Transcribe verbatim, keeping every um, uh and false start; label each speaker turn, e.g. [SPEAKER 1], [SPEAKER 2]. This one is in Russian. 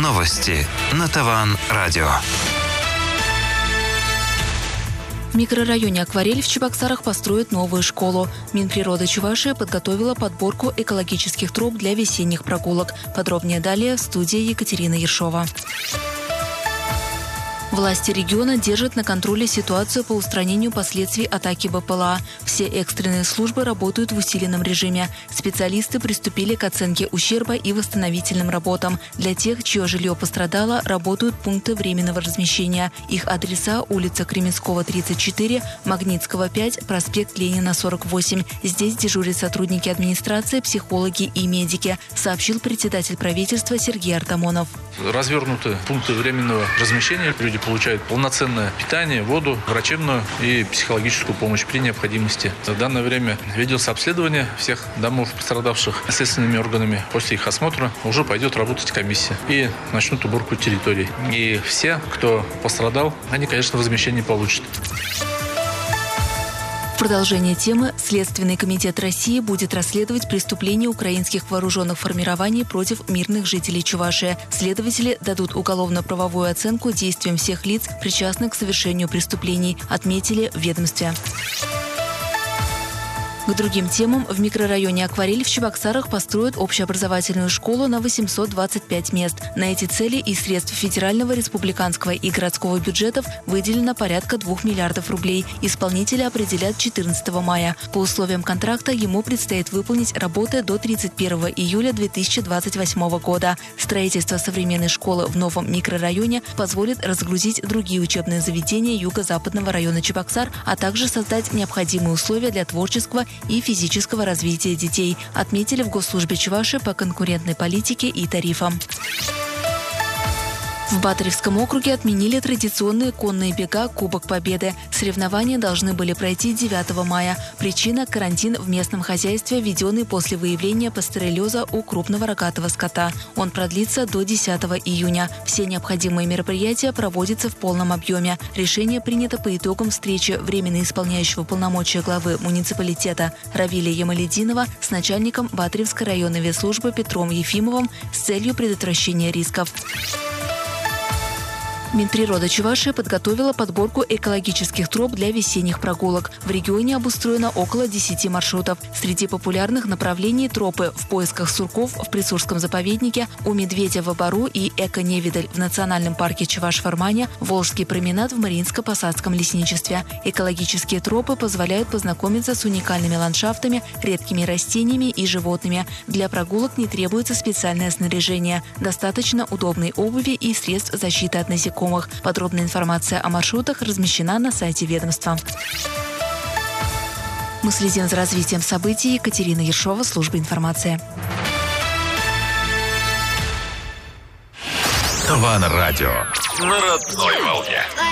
[SPEAKER 1] Новости на Таван Радио.
[SPEAKER 2] В микрорайоне Акварель в Чебоксарах построят новую школу. Минприроды Чувашии подготовила подборку экологических труб для весенних прогулок. Подробнее далее в студии Екатерина Ершова. Власти региона держат на контроле ситуацию по устранению последствий атаки БПЛА. Все экстренные службы работают в усиленном режиме. Специалисты приступили к оценке ущерба и восстановительным работам. Для тех, чье жилье пострадало, работают пункты временного размещения. Их адреса: улица Кременского, тридцать четыре, Магнитского, пять, проспект Ленина, сорок восемь. Здесь дежурят сотрудники администрации, психологи и медики, сообщил председатель правительства Сергей Артамонов.
[SPEAKER 3] Развернуты пункты временного размещения. Люди получают полноценное питание, воду, врачебную и психологическую помощь при необходимости. В данное время ведется обследование всех домов, пострадавших следственными органами. После их осмотра уже пойдет работать комиссия и начнут уборку территорий. И все, кто пострадал, они, конечно, возмещение получат.
[SPEAKER 2] В продолжение темы Следственный комитет России будет расследовать преступления украинских вооруженных формирований против мирных жителей Чувашии. Следователи дадут уголовно-правовую оценку действиям всех лиц, причастных к совершению преступлений, отметили в ведомстве. К другим темам: в микрорайоне Акварель в Чебоксарах построят общеобразовательную школу на восемьсот двадцать пять мест. На эти цели из средств федерального, республиканского и городского бюджетов выделено порядка двух миллиардов рублей. Исполнители определят четырнадцатого мая. По условиям контракта ему предстоит выполнить работы до тридцать первого июля две тысячи двадцать восьмого года. Строительство современной школы в новом микрорайоне позволит разгрузить другие учебные заведения юго-западного района Чебоксар, а также создать необходимые условия для творческого и физического развития детей, отметили в Госслужбе Чувашии по конкурентной политике и тарифам. В Батыревском округе отменили традиционные конные бега «Кубок Победы». Соревнования должны были пройти девятого мая. Причина – карантин в местном хозяйстве, введенный после выявления пастереллеза у крупного рогатого скота. Он продлится до десятого июня. Все необходимые мероприятия проводятся в полном объеме. Решение принято по итогам встречи временно исполняющего полномочия главы муниципалитета Равиля Ямалединова с начальником Батыревской районной ветслужбы Петром Ефимовым с целью предотвращения рисков. Минприроды Чувашии подготовила подборку экологических троп для весенних прогулок. В регионе обустроено около десяти маршрутов. Среди популярных направлений тропы в поисках сурков в Присурском заповеднике, у Медведя в Бару и Эко-Невидаль в национальном парке Чуваш-Фармания, Волжский променад в Мариинско-Посадском лесничестве. Экологические тропы позволяют познакомиться с уникальными ландшафтами, редкими растениями и животными. Для прогулок не требуется специальное снаряжение. Достаточно удобной обуви и средств защиты от насекомых. Подробная информация о маршрутах размещена на сайте ведомства. Мы следим за развитием событий. Екатерина Ершова, служба информации.
[SPEAKER 1] Таван Радио. На родной волне.